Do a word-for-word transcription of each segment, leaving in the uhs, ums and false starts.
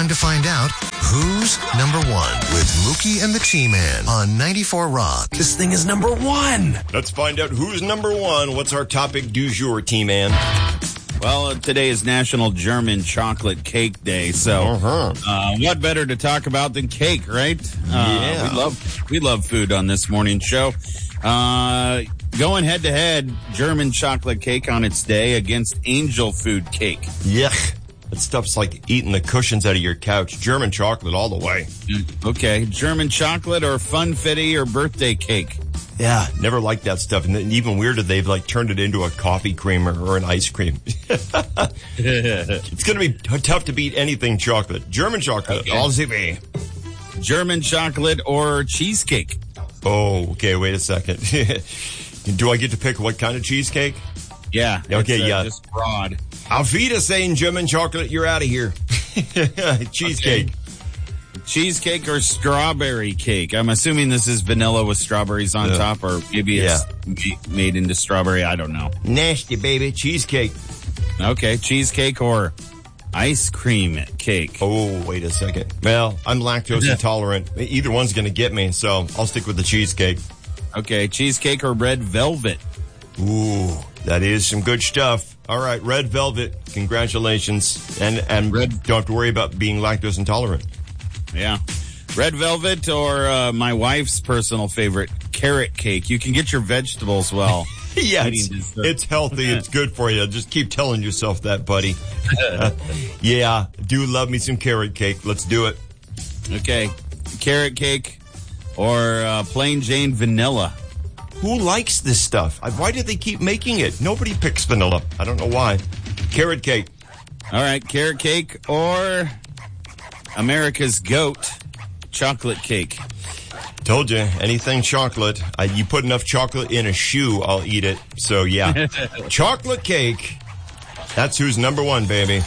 time to find out who's number one with Mookie and the T-Man on ninety-four Rock. This thing is number one. Let's find out who's number one. What's our topic du jour, T-Man? Well, today is National German Chocolate Cake Day, so uh-huh. uh, what better to talk about than cake, right? Uh, yeah. We love we love food on this morning show. Uh, going head-to-head, German chocolate cake on its day against angel food cake. Yuck. That stuff's like eating the cushions out of your couch. German chocolate all the way. Okay, German chocolate or funfetti or birthday cake? Yeah, never liked that stuff. And then even weirder, they've like turned it into a coffee cream or, or an ice cream. It's going to be t- tough to beat anything chocolate. German chocolate, okay. all the way. German chocolate or cheesecake? Oh, okay, wait a second. Do I get to pick what kind of cheesecake? Yeah. Okay, it's, uh, yeah. Just broad. Auf Wiedersehen, German chocolate, you're out of here. Cheesecake. Okay. Cheesecake or strawberry cake? I'm assuming this is vanilla with strawberries on Yeah. top, or maybe it's Yeah. ma- made into strawberry. I don't know. Nasty, baby. Cheesecake. Okay, cheesecake or ice cream cake? Oh, wait a second. Well, I'm lactose intolerant. Either one's going to get me, so I'll stick with the cheesecake. Okay, cheesecake or red velvet? Ooh, that is some good stuff. All right, red velvet. Congratulations. And and Red- don't have to worry about being lactose intolerant. Yeah. Red velvet or uh, my wife's personal favorite, carrot cake. You can get your vegetables well. Yeah, Eating it's, dessert. it's healthy. It's good for you. Just keep telling yourself that, buddy. Uh, yeah, do love me some carrot cake. Let's do it. Okay, carrot cake or uh, plain Jane vanilla? Who likes this stuff? Why do they keep making it? Nobody picks vanilla. I don't know why. Carrot cake. All right, carrot cake or America's goat, chocolate cake? Told you, anything chocolate. I, you put enough chocolate in a shoe, I'll eat it. So, yeah. Chocolate cake. That's who's number one, baby.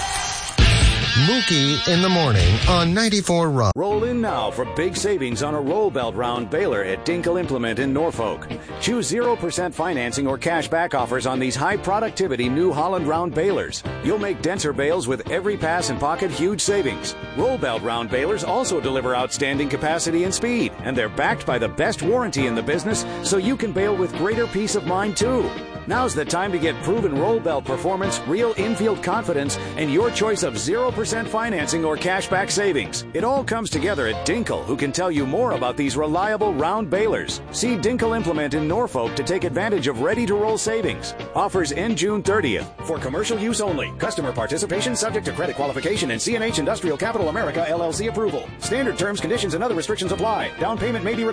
Mookie in the morning on ninety-four Rock. Roll in now for big savings on a roll belt round baler at Dinkle Implement in Norfolk. Choose zero percent financing or cash back offers on these high productivity New Holland round balers. You'll make denser bales with every pass and pocket huge savings. Roll belt round balers also deliver outstanding capacity and speed, and they're backed by the best warranty in the business, so you can bale with greater peace of mind too. Now's the time to get proven roll belt performance, real infield confidence, and your choice of zero percent financing or cashback savings. It all comes together at Dinkle, who can tell you more about these reliable round balers. See Dinkle Implement in Norfolk to take advantage of ready-to-roll savings. Offers end June thirtieth. For commercial use only. Customer participation subject to credit qualification and C and H Industrial Capital America L L C approval. Standard terms, conditions, and other restrictions apply. Down payment may be required.